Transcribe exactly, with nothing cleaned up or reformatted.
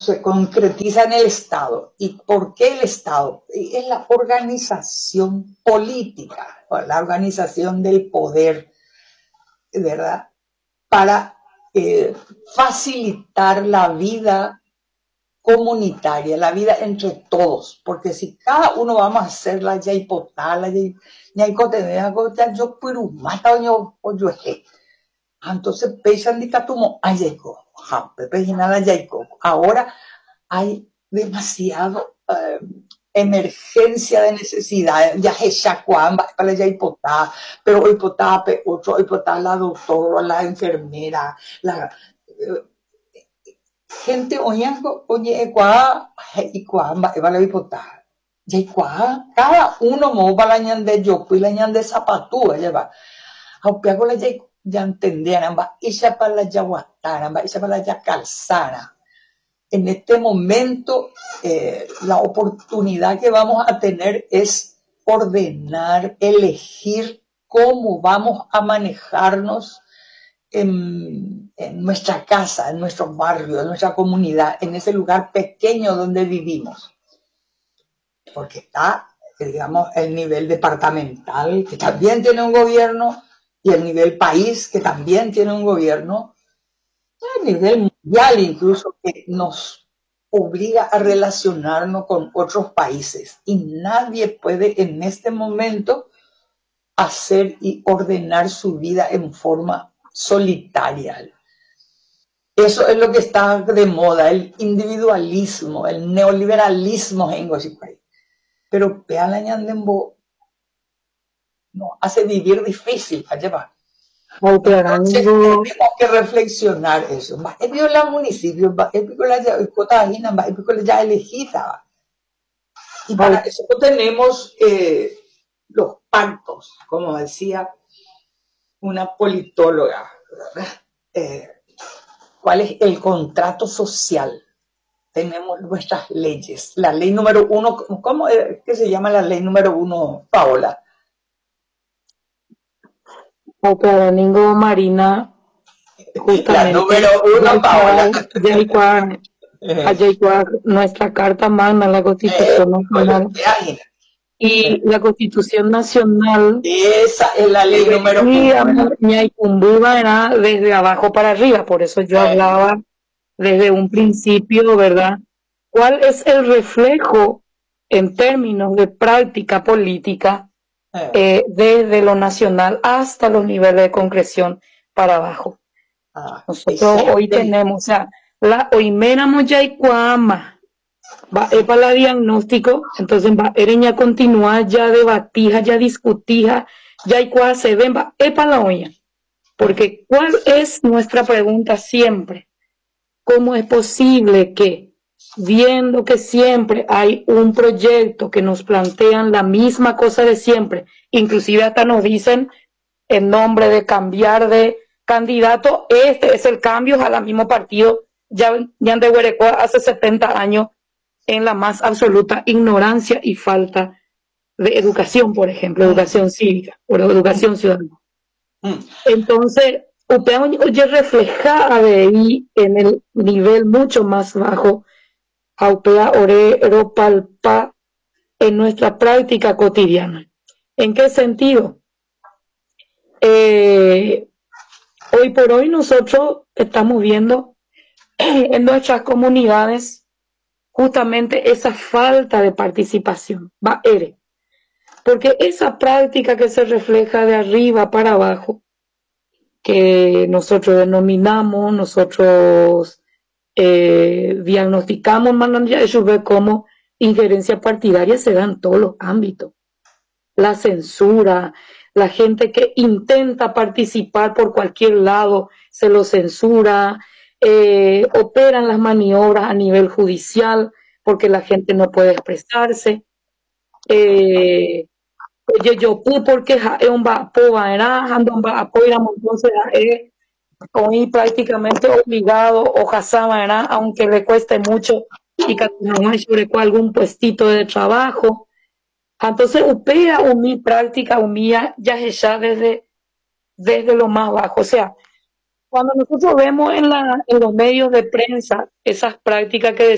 se concretiza en el Estado. ¿Y por qué el Estado? Es la organización política, la organización del poder, ¿verdad? Para eh, facilitar la vida comunitaria, la vida entre todos, porque si cada uno vamos a hacer la yaipotá, la yaikotenea, yo puedo matar o yo es. Entonces, pesan de catumo a yaiko, la yaiko. Ahora hay demasiado eh, emergencia de necesidad, ya es chacuamba para la yaipotá, pero hoy potá, otro hoy potá, la doctora, la enfermera, la eh, gente oñango, oye, ecuá, ecuá, va la hipotá. Ya ecuá, cada uno mo va la ñan de yo, pues la ñan de zapatú, ya va. Aunque hago la ya, ya entendieran, va, ella para la yaguatara, va, ella para la yacalzara. En este momento, eh, la oportunidad que vamos a tener es ordenar, elegir cómo vamos a manejarnos En, en nuestra casa, en nuestro barrio, en nuestra comunidad, en ese lugar pequeño donde vivimos. Porque está, digamos, el nivel departamental, que también tiene un gobierno, y el nivel país, que también tiene un gobierno, y el nivel mundial incluso, que nos obliga a relacionarnos con otros países. Y nadie puede en este momento hacer y ordenar su vida en forma solitaria. Eso es lo que está de moda, el individualismo, el neoliberalismo en Goshipay. Pero Pealañandembo no hace vivir difícil, allá Entonces tenemos que reflexionar eso. Es que la municipio, es que la cotagina, es que ya elegida. Y para eso tenemos eh, los pactos, como decía una politóloga, eh, ¿cuál es el contrato social? Tenemos nuestras leyes. La ley número uno, ¿cómo es que se llama la ley número uno, Paola? Para Ningo Marina, justamente. La número uno, Paola. Yaikua, nuestra Carta Magna, la Constitución eh, Nacional. Y la Constitución Nacional. Esa es la ley número uno. Ñaikumbuba era desde abajo para arriba, por eso yo hablaba desde un principio, ¿verdad? ¿Cuál es el reflejo en términos de práctica política eh, desde lo nacional hasta los niveles de concreción para abajo? Nosotros hoy tenemos, o sea, la oimena moyaicuama. Va, es para la diagnóstico, entonces va, ereña continúa ya debatija, ya discutija, ya y cuál se ven, va, es para la olla. Porque ¿cuál es nuestra pregunta siempre? ¿Cómo es posible que, viendo que siempre hay un proyecto que nos plantean la misma cosa de siempre, inclusive hasta nos dicen en nombre de cambiar de candidato, este es el cambio al mismo partido, ya, ya de Huerecoa hace setenta años, en la más absoluta ignorancia y falta de educación, por ejemplo, educación cívica o educación ciudadana. Entonces, oye reflejada de ahí en el nivel mucho más bajo, aupea ore palpa en nuestra práctica cotidiana. ¿En qué sentido? Eh, hoy por hoy nosotros estamos viendo en nuestras comunidades justamente esa falta de participación, va ere, porque esa práctica que se refleja de arriba para abajo, que nosotros denominamos, nosotros eh, diagnosticamos, mandan eso ve como injerencia partidaria, se da en todos los ámbitos. La censura, la gente que intenta participar por cualquier lado, se lo censura. Eh, operan las maniobras a nivel judicial porque la gente no puede expresarse. Eh, oye, yo pude porque es un vapo, entonces es hoy prácticamente obligado o jasama, aunque le cueste mucho y que no hay sobre algún puestito de trabajo. Entonces, opera o mi práctica, o mía, ya es ya desde, desde lo más bajo. O sea, cuando nosotros vemos en, la, en los medios de prensa esas prácticas que